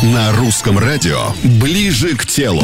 На русском радио «Ближе к телу».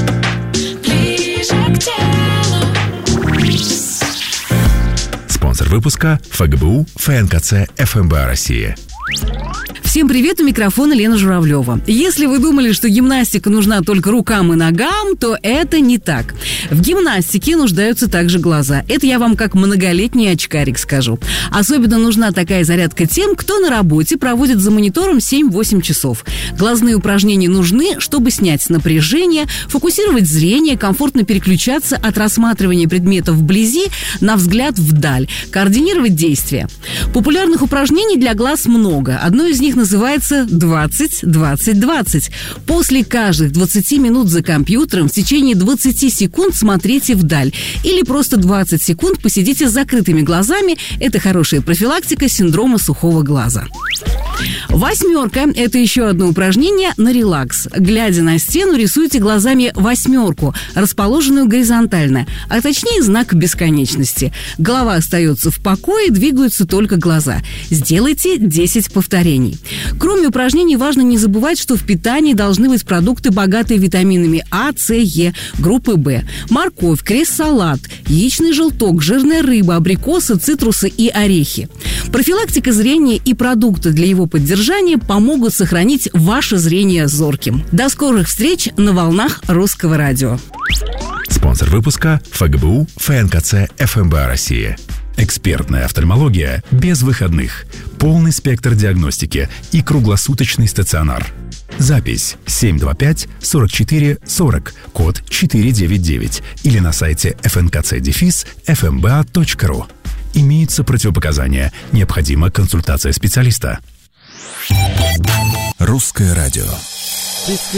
Спонсор выпуска ФГБУ ФНКЦ ФМБА России. Всем привет, у микрофона Лена Журавлева. Если вы думали, что гимнастика нужна только рукам и ногам, то это не так. В гимнастике нуждаются также глаза. Это я вам как многолетний очкарик скажу. Особенно нужна такая зарядка тем, кто на работе проводит за монитором 7-8 часов. Глазные упражнения нужны, чтобы снять напряжение, фокусировать зрение, комфортно переключаться от рассматривания предметов вблизи на взгляд вдаль, координировать действия. Популярных упражнений для глаз много. Одно из них называется 20-20-20. После каждых 20 минут за компьютером в течение 20 секунд смотрите вдаль. Или просто 20 секунд посидите с закрытыми глазами. Это хорошая профилактика синдрома сухого глаза. 8. Это еще одно упражнение на релакс. Глядя на стену, рисуйте глазами 8, расположенную горизонтально, а точнее знак бесконечности. Голова остается в покое, двигаются только глаза. Сделайте 10 повторений. Кроме упражнений, важно не забывать, что в питании должны быть продукты, богатые витаминами А, С, Е, группы В. Морковь, крест-салат, яичный желток, жирная рыба, абрикосы, цитрусы и орехи. Профилактика зрения и продукты для его поддержания помогут сохранить ваше зрение зорким. До скорых встреч на волнах Русского радио. Спонсор выпуска ФГБУ ФНКЦ ФМБА России. Экспертная офтальмология без выходных, полный спектр диагностики и круглосуточный стационар. Запись 725-44-40, код 499 или на сайте fnkc-fmba.ru. Имеются противопоказания. Необходима консультация специалиста. Русское радио.